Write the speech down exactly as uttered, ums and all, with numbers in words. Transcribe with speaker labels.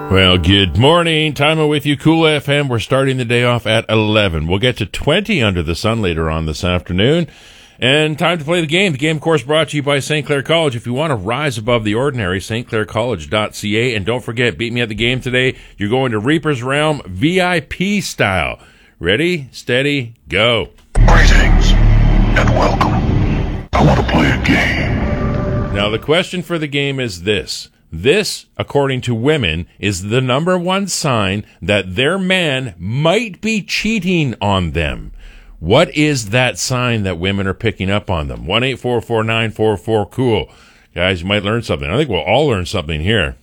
Speaker 1: Well, good morning. Time with you, Cool F M. We're starting the day off at eleven. We'll get to twenty under the sun later on this afternoon. And time to play the game. The game, of course, brought to you by Saint Clair College. If you want to rise above the ordinary, st clair college dot c a. And don't forget, beat me at the game today. You're going to Reaper's Realm V I P style. Ready, steady, go.
Speaker 2: Greetings and welcome. I want to play a game.
Speaker 1: Now, the question for the game is this. This, according to women, is the number one sign that their man might be cheating on them. What is that sign that women are picking up on them? one eight four four nine four four cool. Guys, you might learn something. I think we'll all learn something here.